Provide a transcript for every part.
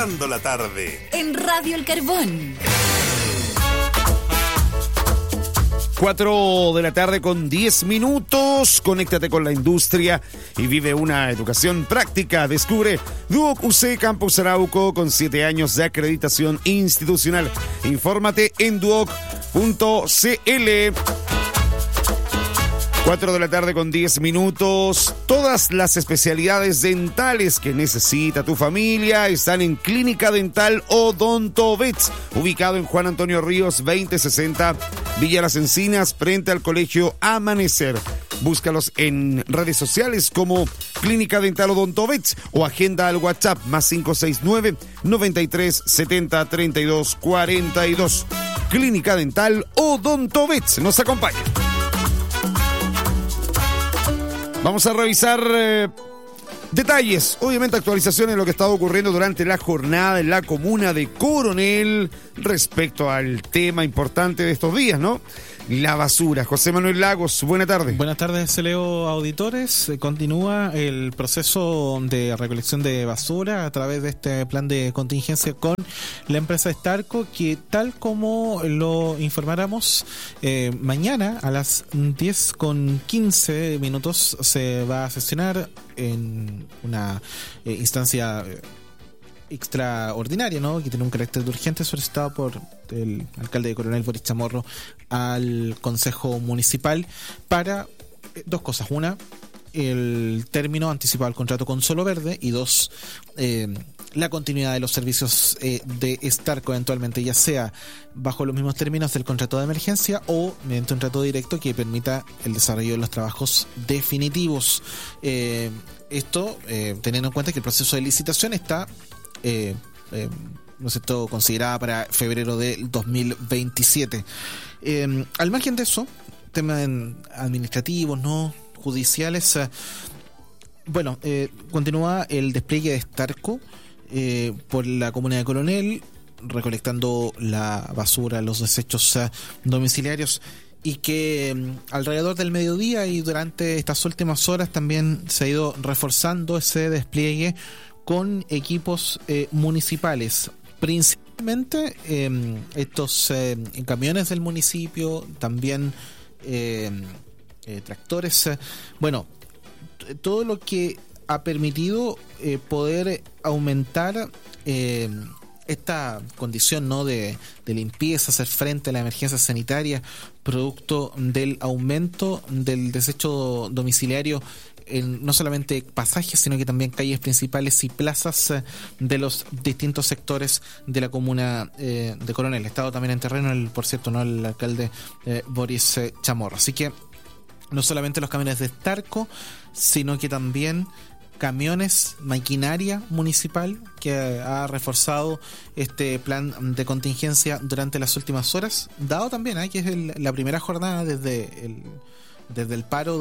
La tarde en Radio El Carbón. 4 de la tarde con 10 minutos. Conéctate con la industria y vive una educación práctica. Descubre Duoc UC Campus Arauco con 7 años de acreditación institucional. Infórmate en duoc.cl. 4 de la tarde con 10 minutos. Todas las especialidades dentales que necesita tu familia están en Clínica Dental Odontovets, ubicado en Juan Antonio Ríos 2060, Villa Las Encinas, frente al Colegio Amanecer. Búscalos en redes sociales como Clínica Dental Odontovets o agenda al WhatsApp +569 93 70 32 42. Clínica Dental Odontovets nos acompaña. Vamos a revisar detalles, obviamente actualizaciones de lo que está ocurriendo durante la jornada en la comuna de Coronel respecto al tema importante de estos días, ¿no? La basura. José Manuel Lagos, buena tarde. Buenas tardes, Leo auditores. Continúa el proceso de recolección de basura a través de este plan de contingencia con la empresa Starco, que tal como lo informáramos, mañana a las 10:15 se va a sesionar en una instancia extraordinaria, ¿no? Que tiene un carácter de urgente, solicitado por el alcalde de Coronel, Boris Chamorro, al Consejo Municipal para dos cosas. Una, el término anticipado del contrato con Solo Verde, y dos, la continuidad de los servicios de Starco eventualmente, ya sea bajo los mismos términos del contrato de emergencia o mediante un trato directo que permita el desarrollo de los trabajos definitivos. Esto teniendo en cuenta que el proceso de licitación está ¿no es cierto?, considerada para febrero del 2027. Al margen de eso, temas administrativos, no judiciales, continúa el despliegue de Starco por la comuna de Coronel, recolectando la basura, los desechos domiciliarios, y que alrededor del mediodía y durante estas últimas horas también se ha ido reforzando ese despliegue con equipos municipales, principalmente estos camiones del municipio, también tractores, todo lo que ha permitido poder aumentar esta condición, ¿no?, de limpieza, hacer frente a la emergencia sanitaria producto del aumento del desecho domiciliario en no solamente pasajes, sino que también calles principales y plazas de los distintos sectores de la comuna de Coronel. Ha estado también en terreno, por cierto, ¿no?, el alcalde Boris Chamorro. Así que no solamente los camiones de Starco, sino que también camiones, maquinaria municipal que ha reforzado este plan de contingencia durante las últimas horas, dado también que es la primera jornada desde el paro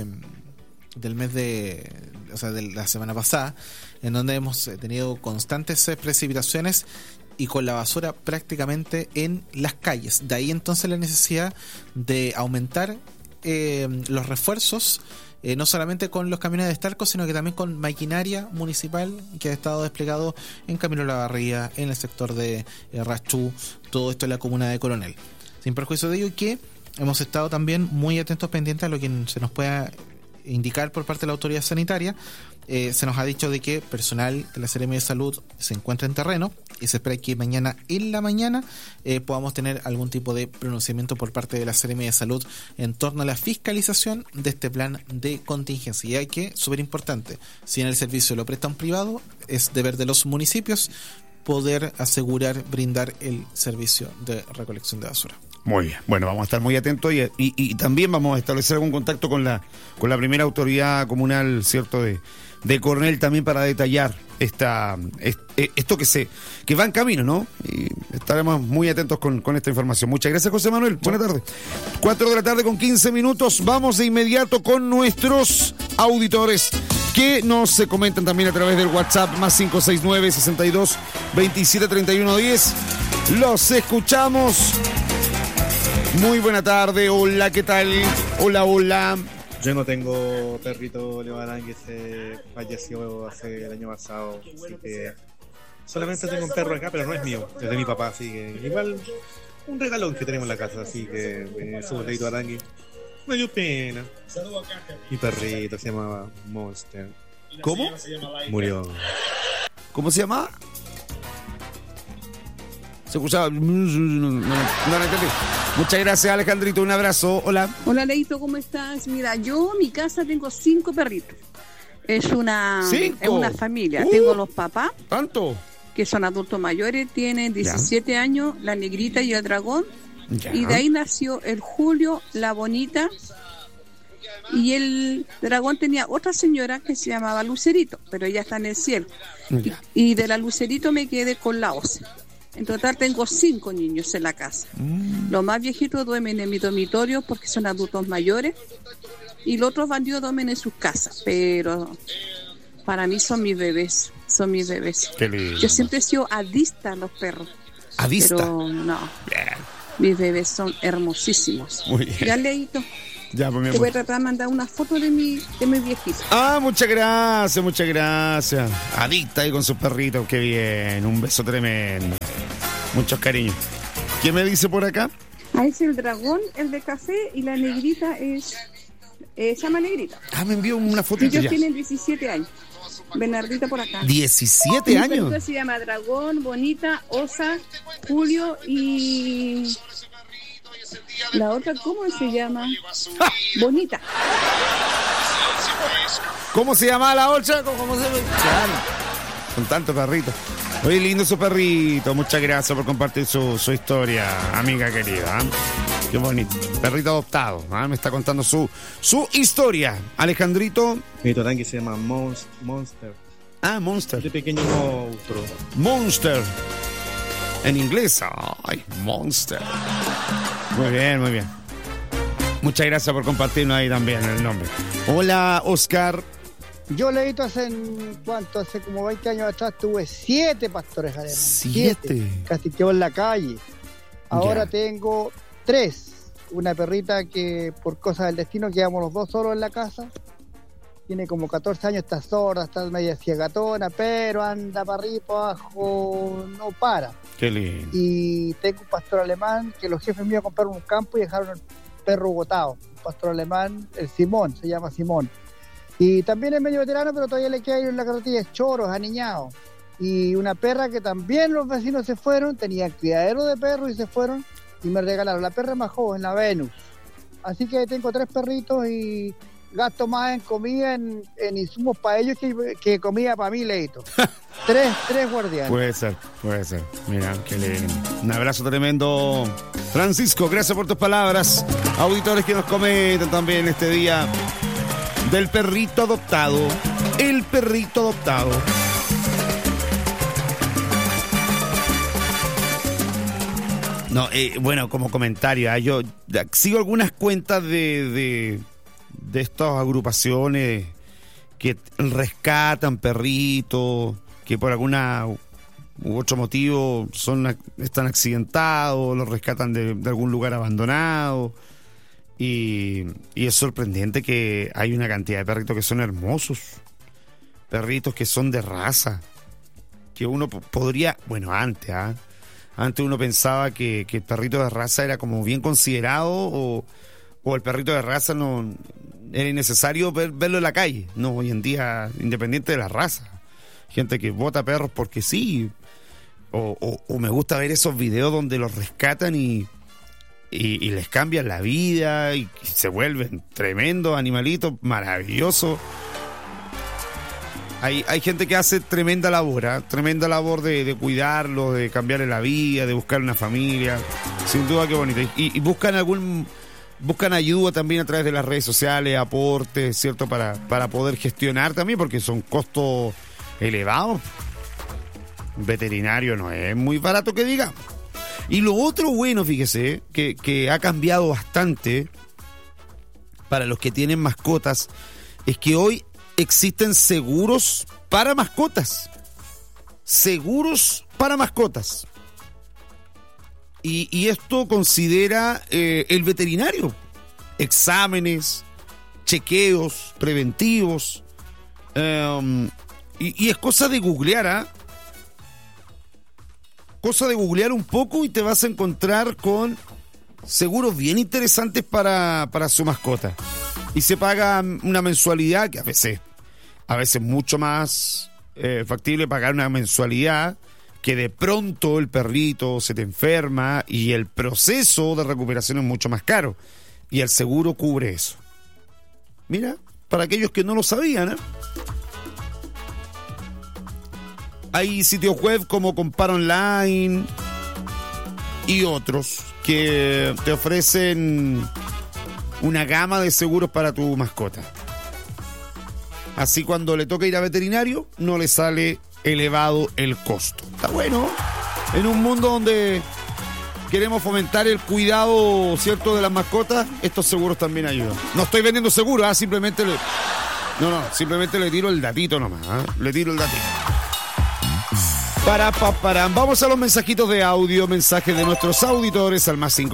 del mes de la semana pasada, en donde hemos tenido constantes precipitaciones y con la basura prácticamente en las calles. De ahí entonces la necesidad de aumentar los refuerzos, no solamente con los camiones de Starco, sino que también con maquinaria municipal que ha estado desplegado en Camilo Lavarría, en el sector de Rachú, todo esto en la comuna de Coronel. Sin perjuicio de ello, que hemos estado también muy atentos, pendientes a lo que se nos pueda indicar por parte de la autoridad sanitaria. Se nos ha dicho de que personal de la Seremi de Salud se encuentra en terreno y se espera que mañana en la mañana podamos tener algún tipo de pronunciamiento por parte de la Seremi de Salud en torno a la fiscalización de este plan de contingencia. Y hay que, súper importante, si en el servicio lo presta un privado, es deber de los municipios poder asegurar, brindar el servicio de recolección de basura. Muy bien, bueno, vamos a estar muy atentos y también vamos a establecer algún contacto con la primera autoridad comunal, ¿cierto?, de Coronel, también para detallar esto que va en camino, ¿no? Y estaremos muy atentos con esta información. Muchas gracias, José Manuel. Buenas tardes. 4 de la tarde con 15 minutos. Vamos de inmediato con nuestros auditores que nos comentan también a través del WhatsApp +569 62 27 31 10. Los escuchamos. Muy buena tarde. Hola, ¿qué tal? Hola. Yo no tengo perrito Leo Arán, que se falleció hace el año pasado, así que solamente tengo un perro acá, pero no es mío, es de mi papá, así que igual un regalón que tenemos en la casa, así que su Leito Arangui me dio pena. Mi perrito se llamaba Monster. ¿Cómo? Murió. ¿Cómo se llamaba? Se escuchaba. No entendí. Muchas gracias, Alejandrito. Un abrazo. Hola. Hola, Leito, ¿cómo estás? Mira, yo en mi casa tengo 5 perritos. Es una familia. Tengo los papás. ¿Tanto? Que son adultos mayores, tienen 17 años, la negrita y el dragón. Ya. Y de ahí nació el Julio, la bonita. Y el dragón tenía otra señora que se llamaba Lucerito, pero ella está en el cielo. Y de la Lucerito me quedé con la Osa. En total tengo 5 niños en la casa. Los más viejitos duermen en mi dormitorio porque son adultos mayores. Y los otros bandidos duermen en sus casas. Pero para mí son mis bebés. Son mis bebés. Qué lindo. Yo siempre he sido adicta a los perros. ¿Adicta? Pero no. Bien. Mis bebés son hermosísimos. Muy bien. Ya, Leito. Ya, pues, te voy a tratar de mandar una foto de mi viejito. Muchas gracias, muchas gracias. Adicta ahí con sus perritos, qué bien. Un beso tremendo. Muchos cariños. ¿Quién me dice por acá? Es el dragón, el de café, y la negrita se llama Negrita. Me envió una foto. Ellos tienen 17 años. Bernardita por acá. 17 años. Mi se llama Dragón, Bonita, Osa, Julio y... La otra, ¿cómo se llama? Bonita. ¿Cómo se llama la otra? ¿Cómo se llama? Claro. Con tantos perritos. Oye, lindo su perrito. Muchas gracias por compartir su historia, amiga querida. Qué bonito. Perrito adoptado. Me está contando su historia. Alejandrito. Mi Torangi se llama Monster. Monster. De pequeño monstruo. Monster. En inglés. Ay, Monster. Muy bien, muy bien. Muchas gracias por compartirnos ahí también el nombre. Hola, Oscar. Yo, Leito, hace como 20 años atrás tuve 7 pastores alemanes. 7. Casi quedó en la calle. Ahora tengo 3. Una perrita que por cosas del destino quedamos los 2 solos en la casa. Tiene como 14 años, está sorda, está media ciegatona, pero anda para arriba y para abajo, no para. Qué lindo. Y tengo un pastor alemán que los jefes míos compraron un campo y dejaron el perro botado. Un pastor alemán, el Simón, se llama Simón. Y también es medio veterano, pero todavía le queda ahí en la carretilla, es choro, es aniñado. Y una perra que también los vecinos se fueron, tenía criadero de perros y se fueron y me regalaron. La perra más joven, la Venus. Así que tengo 3 perritos y gasto más en comida, en insumos para ellos que comida para mí, Leito. 3 guardianes. Puede ser. Mira, qué lindo. Un abrazo tremendo. Francisco, gracias por tus palabras. Auditores que nos comentan también este día del perrito adoptado. El perrito adoptado. No, bueno, como comentario, yo sigo algunas cuentas de estas agrupaciones que rescatan perritos que por alguna u otro motivo están accidentados, los rescatan de algún lugar abandonado. Y es sorprendente que hay una cantidad de perritos que son hermosos, perritos que son de raza, que uno podría, bueno, antes uno pensaba que el perrito de raza era como bien considerado o el perrito de raza no era innecesario verlo en la calle. No, hoy en día, independiente de la raza, gente que bota perros porque sí, o me gusta ver esos videos donde los rescatan y les cambian la vida y se vuelven tremendos animalitos maravillosos. Hay gente que hace tremenda labor de cuidarlos, de cambiarle la vida, de buscar una familia. Sin duda, qué bonito. Y buscan ayuda también a través de las redes sociales, aportes, ¿cierto? Para poder gestionar también, porque son costos elevados. Un veterinario no es muy barato que digamos. Y lo otro bueno, fíjese, que ha cambiado bastante para los que tienen mascotas, es que hoy existen seguros para mascotas. Seguros para mascotas. Y esto considera el veterinario. Exámenes, chequeos preventivos. Y es cosa de googlear, cosa de googlear un poco y te vas a encontrar con seguros bien interesantes para su mascota. Y se paga una mensualidad que a veces mucho más factible pagar una mensualidad que de pronto el perrito se te enferma y el proceso de recuperación es mucho más caro. Y el seguro cubre eso. Mira, para aquellos que no lo sabían, ¿eh? Hay sitios web como Compara Online y otros que te ofrecen una gama de seguros para tu mascota. Así cuando le toca ir a veterinario, no le sale elevado el costo. Está bueno. En un mundo donde queremos fomentar el cuidado, ¿cierto?, de las mascotas, estos seguros también ayudan. No estoy vendiendo seguros, simplemente le tiro el datito nomás. Le tiro el datito. Vamos a los mensajitos de audio, mensajes de nuestros auditores al más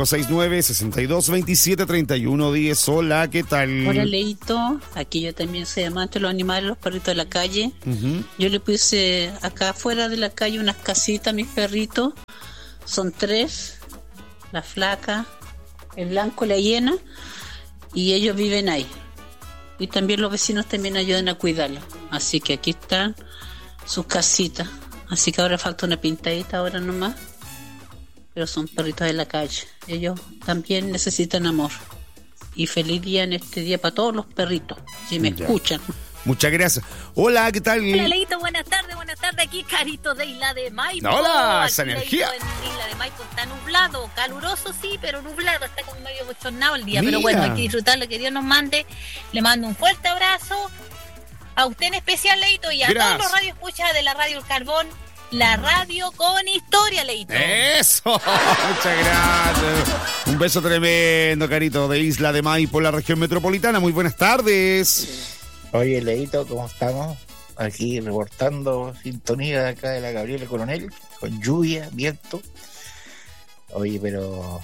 569-6227-3110. Hola, ¿qué tal? Hola, Leito. Aquí yo también soy amante de los animales, los perritos de la calle. Uh-huh. Yo le puse acá afuera de la calle unas casitas a mis perritos. Son 3, la flaca, el blanco, la hiena, y ellos viven ahí. Y también los vecinos también ayudan a cuidarlos. Así que aquí están sus casitas. Así que ahora falta una pintadita ahora nomás. Pero son perritos de la calle. Ellos también necesitan amor. Y feliz día en este día para todos los perritos, si me escuchan. Muchas gracias. Hola, ¿qué tal? Hola, Leito, buenas tardes. Aquí Carito de Isla de Maipo. Hola, esa energía. En Isla de Maipo está nublado, caluroso sí, pero nublado, está como medio bochornado el día. Mira. Pero bueno, hay que disfrutar lo que Dios nos mande. Le mando un fuerte abrazo a usted en especial, Leito, y a todos los radioescuchas de la Radio El Carbón, la radio con historia, Leito. Eso, muchas gracias. Un beso tremendo, Carito, de Isla de Maipo, la región metropolitana. Muy buenas tardes. Oye, Leito, ¿cómo estamos? Aquí reportando sintonía de acá de la Gabriela Coronel, con lluvia, viento. Oye, pero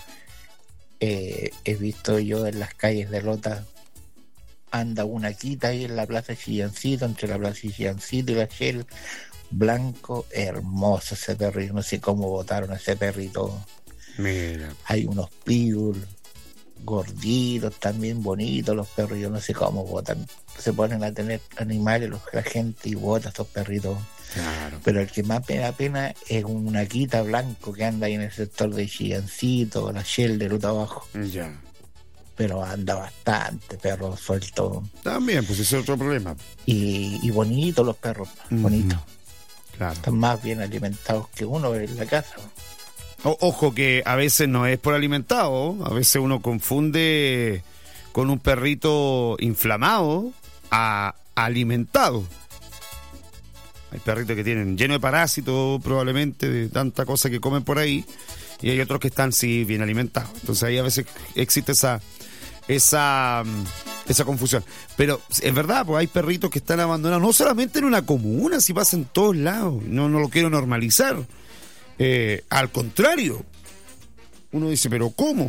he visto yo en las calles de Lota, anda una quita ahí en la Plaza Chillancito, entre la Plaza Chillancito y la Shell, blanco, hermoso ese perro. Yo no sé cómo botaron a ese perrito. Mira. Hay unos pitbull gorditos, también bonitos los perros. Yo no sé cómo botan. Se ponen a tener animales la gente y bota estos perritos. Claro. Pero el que más me da pena es un Akita blanco que anda ahí en el sector de Chillancito, la Shell de Ruta Abajo. Ya. Pero anda bastante, perro suelto. También, pues ese es otro problema. Y bonitos los perros, bonitos. Claro. Están más bien alimentados que uno en la casa. Ojo que a veces no es por alimentado, a veces uno confunde con un perrito inflamado a alimentado. Hay perritos que tienen lleno de parásitos probablemente, de tanta cosa que comen por ahí, y hay otros que están sí bien alimentados. Entonces ahí a veces existe esa confusión. Pero es verdad, pues hay perritos que están abandonados, no solamente en una comuna, si pasa en todos lados. No lo quiero normalizar. Al contrario, uno dice, ¿pero cómo?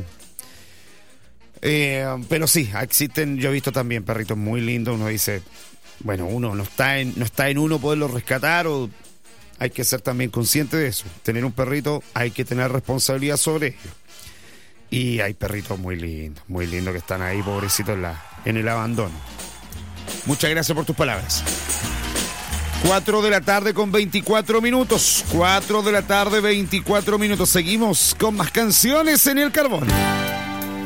Pero sí, existen, yo he visto también perritos muy lindos. Uno dice, bueno, uno no está en uno poderlo rescatar, o hay que ser también consciente de eso. Tener un perrito, hay que tener responsabilidad sobre ello. Y hay perritos muy lindos que están ahí, pobrecitos, en el abandono. Muchas gracias por tus palabras. 4 de la tarde con 24 minutos. 4 de la tarde, 24 minutos. Seguimos con más canciones en El Carbón.